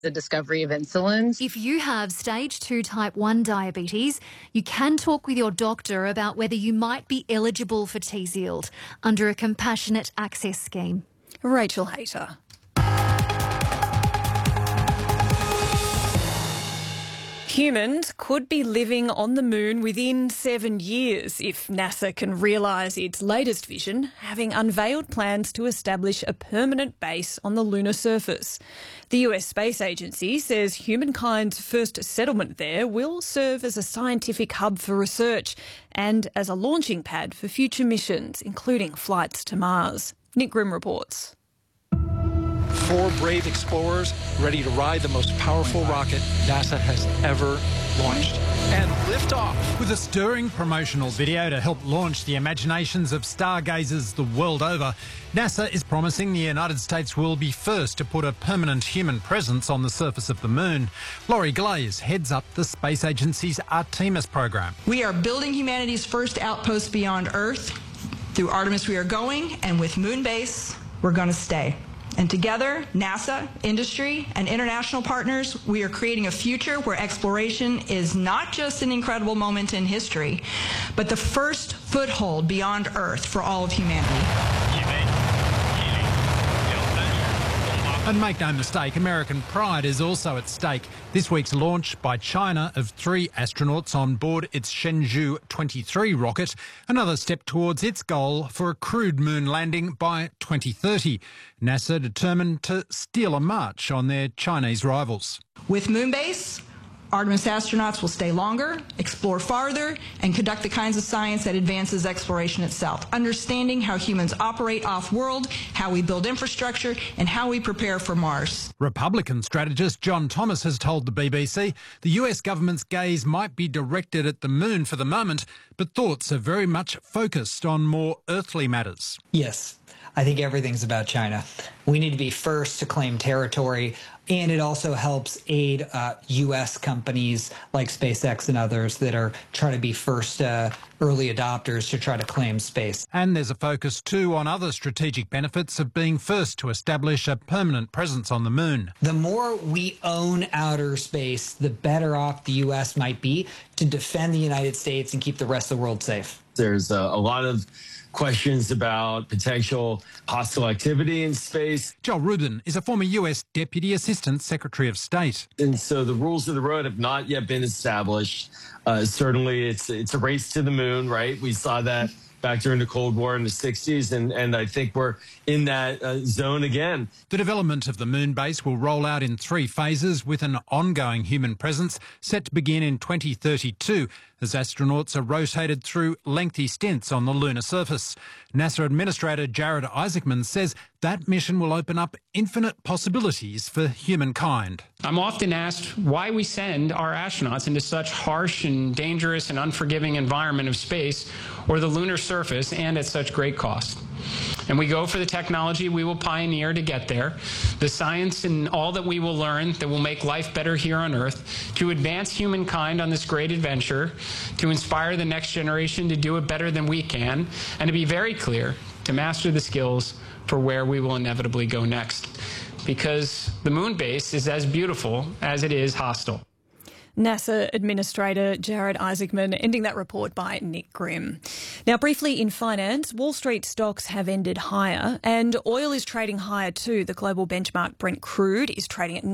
the discovery of insulins. If you have stage 2 type 1 diabetes, you can talk with your doctor about whether you might be eligible for Tzield under a compassionate access scheme. Rachel Hayter. Humans could be living on the moon within 7 years if NASA can realise its latest vision, having unveiled plans to establish a permanent base on the lunar surface. The US Space Agency says humankind's first settlement there will serve as a scientific hub for research and as a launching pad for future missions, including flights to Mars. Nick Grimm reports. 4 brave explorers ready to ride the most powerful rocket NASA has ever launched. And lift off. With a stirring promotional video to help launch the imaginations of stargazers the world over, NASA is promising the United States will be first to put a permanent human presence on the surface of the moon. Laurie Glaze heads up the Space Agency's Artemis program. We are building humanity's first outpost beyond Earth. Through Artemis we are going, and with Moonbase, we're going to stay. And together, NASA, industry, and international partners, we are creating a future where exploration is not just an incredible moment in history, but the first foothold beyond Earth for all of humanity. And make no mistake, American pride is also at stake. This week's launch by China of 3 astronauts on board its Shenzhou 23 rocket, another step towards its goal for a crewed moon landing by 2030. NASA determined to steal a march on their Chinese rivals. With Moonbase, Artemis astronauts will stay longer, explore farther, and conduct the kinds of science that advances exploration itself, understanding how humans operate off-world, how we build infrastructure, and how we prepare for Mars. Republican strategist John Thomas has told the BBC the US government's gaze might be directed at the moon for the moment, but thoughts are very much focused on more earthly matters. Yes, I think everything's about China. We need to be first to claim territory, and it also helps aid U.S. companies like SpaceX and others that are trying to be first early adopters to try to claim space. And there's a focus too on other strategic benefits of being first to establish a permanent presence on the moon. The more we own outer space, the better off the U.S. might be to defend the United States and keep the rest of the world safe. There's a lot of questions about potential hostile activity in space. Joel Rubin is a former US Deputy Assistant Secretary of State. And so the rules of the road have not yet been established. Certainly it's a race to the moon, right? We saw that back during the Cold War in the 60s, and I think we're in that zone again. The development of the moon base will roll out in 3 phases with an ongoing human presence set to begin in 2032 as astronauts are rotated through lengthy stints on the lunar surface. NASA Administrator Jared Isaacman says that mission will open up infinite possibilities for humankind. I'm often asked why we send our astronauts into such harsh and dangerous and unforgiving environment of space or the lunar surface, and at such great cost. And we go for the technology we will pioneer to get there, the science and all that we will learn that will make life better here on Earth, to advance humankind on this great adventure, to inspire the next generation to do it better than we can, and to be very clear, to master the skills for where we will inevitably go next. Because the moon base is as beautiful as it is hostile. NASA Administrator Jared Isaacman, ending that report by Nick Grimm. Now, briefly in finance, Wall Street stocks have ended higher and oil is trading higher too. The global benchmark Brent crude is trading at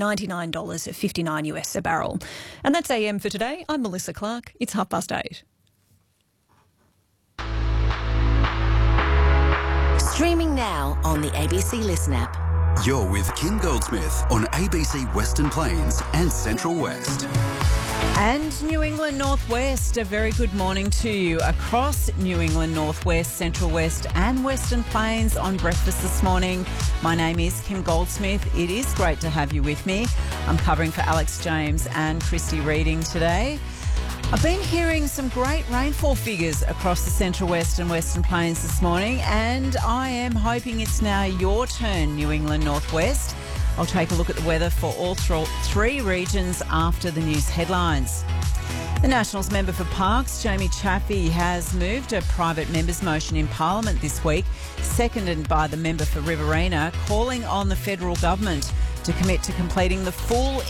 $99.59 US a barrel. And that's AM for today. I'm Melissa Clark. It's 8:30. Streaming now on the ABC Listen app. You're with Kim Goldsmith on ABC Western Plains and Central West. And New England Northwest, a very good morning to you across New England Northwest, Central West and Western Plains on breakfast this morning. My name is Kim Goldsmith. It is great to have you with me. I'm covering for Alex James and Christy Reading today. I've been hearing some great rainfall figures across the Central West and Western Plains this morning, and I am hoping it's now your turn, New England Northwest. I'll take a look at the weather for all 3 regions after the news headlines. The Nationals member for Parkes, Jamie Chaffey, has moved a private member's motion in Parliament this week, seconded by the member for Riverina, calling on the federal government to commit to completing the full